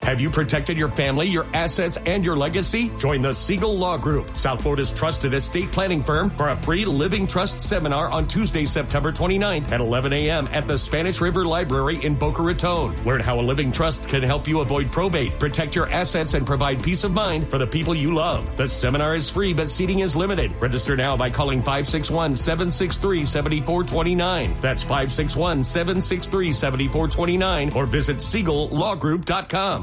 Have you protected your family, your assets, and your legacy? Join the Siegel Law Group, South Florida's trusted estate planning firm, for a free Living Trust seminar on Tuesday, September 29th at 11 a.m. at the Spanish River Library in Boca Raton. Learn how a living trust can help you avoid probate, protect your assets, and provide peace of mind for the people you love. The seminar is free, but seating is limited. Register now by calling 561-763-7429. That's 561-763-7429, or visit SiegelLawGroup.com.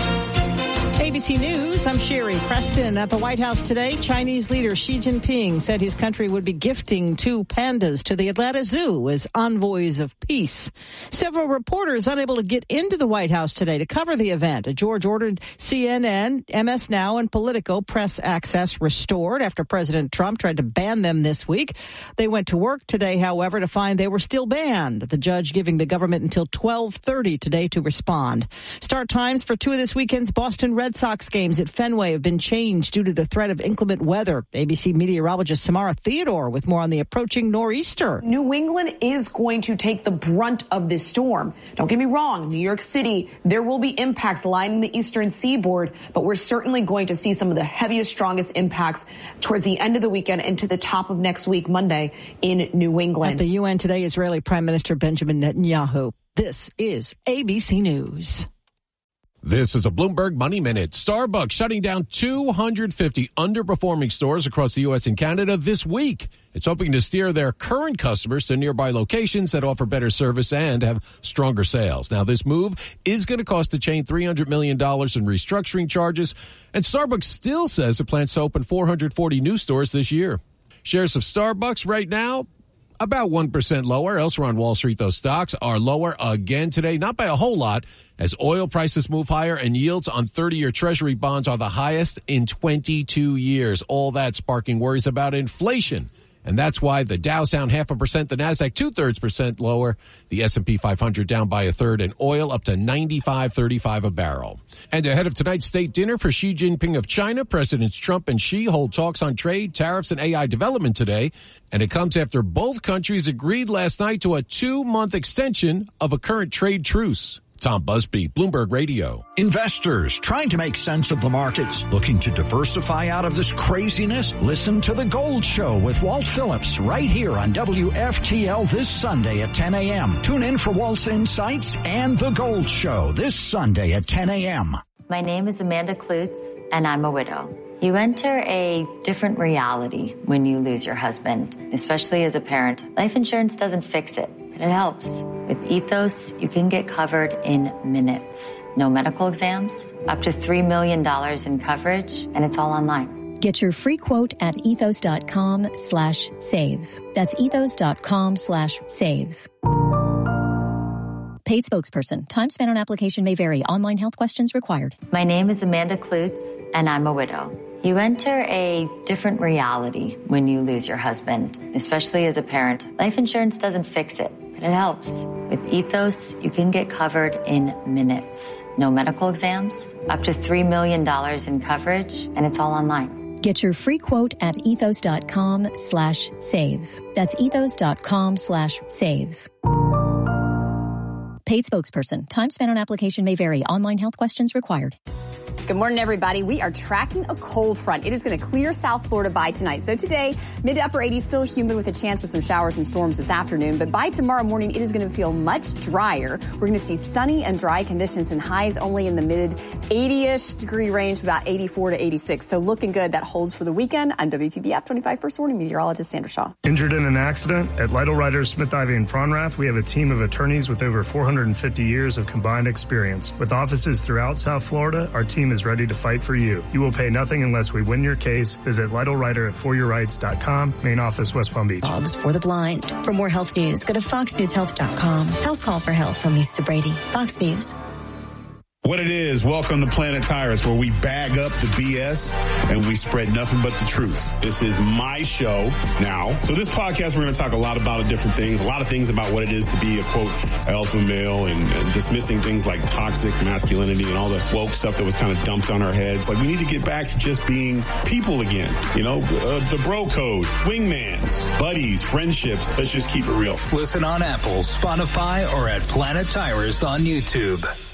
ABC News, I'm Sherry Preston. At the White House today, Chinese leader Xi Jinping said his country would be gifting 2 pandas to the Atlanta Zoo as envoys of peace. Several reporters unable to get into the White House today to cover the event. A George ordered CNN, MS Now, and Politico press access restored after President Trump tried to ban them this week. They went to work today, however, to find they were still banned. The judge giving the government until 12:30 today to respond. Start times for 2 of this weekend's Boston Red Sox games at Fenway have been changed due to the threat of inclement weather. ABC meteorologist Samara Theodore with more on the approaching nor'easter. New England is going to take the brunt of this storm. Don't get me wrong, New York City, there will be impacts lining the eastern seaboard, but we're certainly going to see some of the heaviest, strongest impacts towards the end of the weekend into the top of next week, Monday, in New England. At the UN today, Israeli Prime Minister Benjamin Netanyahu. This is ABC News. This is a Bloomberg Money Minute. Starbucks shutting down 250 underperforming stores across the U.S. and Canada this week. It's hoping to steer their current customers to nearby locations that offer better service and have stronger sales. Now, this move is going to cost the chain $300 million in restructuring charges, and Starbucks still says it plans to open 440 new stores this year. Shares of Starbucks right now, about 1% lower. Elsewhere on Wall Street, those stocks are lower again today, not by a whole lot, as oil prices move higher and yields on 30-year Treasury bonds are the highest in 22 years. All that sparking worries about inflation. And that's why the Dow's down 0.5%, the Nasdaq 2/3% lower, the S&P 500 down by 1/3, and oil up to $95.35 a barrel. And ahead of tonight's state dinner for Xi Jinping of China, Presidents Trump and Xi hold talks on trade, tariffs, and AI development today. And it comes after both countries agreed last night to a 2-month extension of a current trade truce. Tom Busby, Bloomberg Radio. Investors trying to make sense of the markets, looking to diversify out of this craziness? Listen to The Gold Show with Walt Phillips right here on WFTL this Sunday at 10 a.m. Tune in for Walt's insights and The Gold Show this Sunday at 10 a.m. My name is Amanda Klutz, and I'm a widow. You enter a different reality when you lose your husband, especially as a parent. Life insurance doesn't fix it, but it helps. With Ethos, you can get covered in minutes. No medical exams, up to $3 million in coverage, and it's all online. Get your free quote at ethos.com/save. That's ethos.com/save. Paid spokesperson. Time spent on application may vary. Online health questions required. My name is Amanda Klutz, and I'm a widow. You enter a different reality when you lose your husband, especially as a parent. Life insurance doesn't fix it, but it helps. With Ethos, you can get covered in minutes. No medical exams, up to $3 million in coverage, and it's all online. Get your free quote at ethos.com/save. That's ethos.com/save. Paid spokesperson. Time spent on application may vary. Online health questions required. Good morning, everybody. We are tracking a cold front. It is going to clear South Florida by tonight. So today, mid to upper 80s, still humid with a chance of some showers and storms this afternoon. But by tomorrow morning, it is going to feel much drier. We're going to see sunny and dry conditions and highs only in the mid 80-ish degree range, about 84 to 86. So looking good. That holds for the weekend. I'm WPBF 25 First Warning meteorologist Sandra Shaw. Injured in an accident? At Lytle Writers, Smith, Ivy, and Fronrath, we have a team of attorneys with over 450 years of combined experience. With offices throughout South Florida, our team is ready to fight for you. You will pay nothing unless we win your case. Visit Lytle Writer at foryourrights.com. Main office, West Palm Beach. Dogs for the blind. For more health news, go to foxnewshealth.com. House Call for Health from Lisa Brady. Fox News. What it is, welcome to Planet Tires, where we bag up the BS and we spread nothing but the truth. This is my show now. So this podcast, we're going to talk a lot about different things, a lot of things about what it is to be a, quote, alpha male and dismissing things like toxic masculinity and all the woke stuff that was kind of dumped on our heads. Like, we need to get back to just being people again. You know, the bro code, wingmans, buddies, friendships. Let's just keep it real. Listen on Apple, Spotify, or at Planet Tires on YouTube.